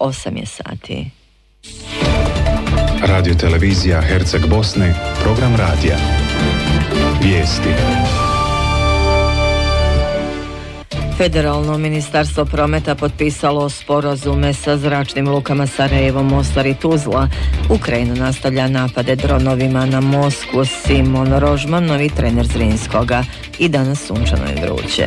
8 je sati. Radio televizija Herceg Bosne, program radija. Vijesti. Federalno ministarstvo prometa potpisalo sporazume sa zračnim lukama Sarajevo, Mostar i Tuzla. Ukrajina nastavlja napade dronovima na Moskvu. Simon Rožman, novi trener Zrinskoga. I danas sunčano i vruće.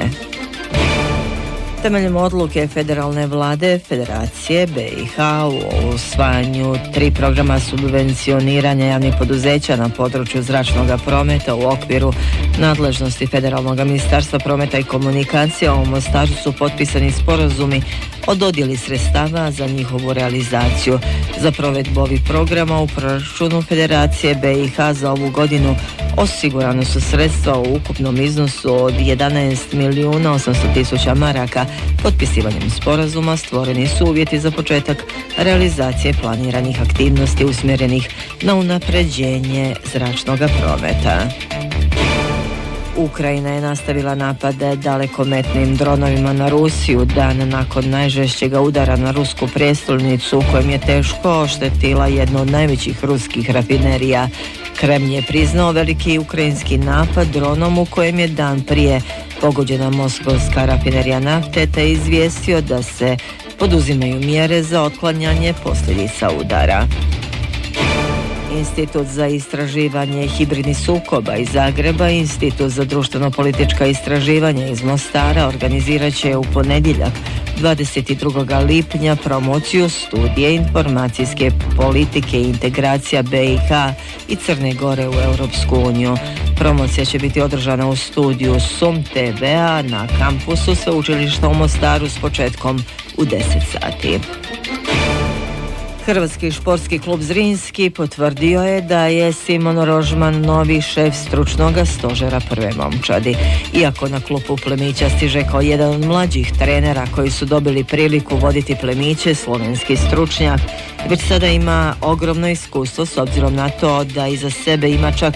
Temeljem odluke federalne vlade Federacije BiH u usvajanju 3 programa subvencioniranja javnih poduzeća na području zračnog prometa u okviru nadležnosti Federalnog ministarstva prometa i komunikacija u Mostaru su potpisani sporazumi o dodjeli sredstava za njihovu realizaciju. Za provedbu ovih programa u proračunu Federacije BiH za ovu godinu osigurano su sredstva u ukupnom iznosu od 11.800.000 maraka. Potpisivanjem sporazuma stvoreni su uvjeti za početak realizacije planiranih aktivnosti usmjerenih na unapređenje zračnog prometa. Ukrajina je nastavila napade dalekometnim dronovima na Rusiju dan nakon najžešćega udara na rusku prijestolnicu u kojem je teško oštetila jednu od najvećih ruskih rafinerija. Kremlj je priznao veliki ukrajinski napad dronom u kojem je dan prije pogođena moskovska rafinerija nafte, te je izvijestio da se poduzimaju mjere za otklanjanje posljedica udara. Institut za istraživanje hibridnih sukoba iz Zagreba i Institut za društveno-politička istraživanja iz Mostara organizirat će u ponedjeljak 22. lipnja promociju studije informacijske politike i integracija BiH i Crne Gore u Europsku uniju. Promocija će biti održana u studiju SUM TV-a na kampusu sveučilišta u Mostaru s početkom u 10 sati. Hrvatski športski klub Zrinski potvrdio je da je Simon Rožman novi šef stručnog stožera prve momčadi. Iako na klupu Plemića stiže kao jedan od mlađih trenera koji su dobili priliku voditi Plemiće, slovenski stručnjak već sada ima ogromno iskustvo s obzirom na to da iza sebe ima čak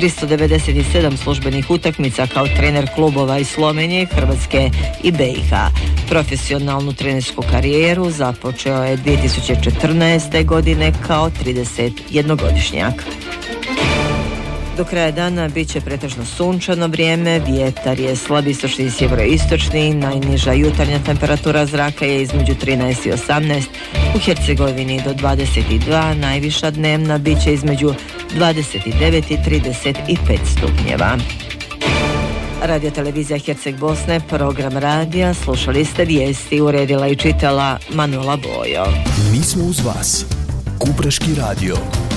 397 službenih utakmica kao trener klubova iz Slovenije, Hrvatske i BiH. Profesionalnu trenersku karijeru započeo je 2014. godine kao 31-godišnjak. Do kraja dana bit će pretežno sunčano vrijeme, vjetar je slab istočni i sjeveroistočni, najniža jutarnja temperatura zraka je između 13 i 18, u Hercegovini do 22, najviša dnevna bit će između 29 i 35 stupnjeva. Radio televizija Herceg Bosne, program radija, slušali ste vijesti, uredila i čitala Manuela Bojo. Mi smo uz vas. Kupreški radio.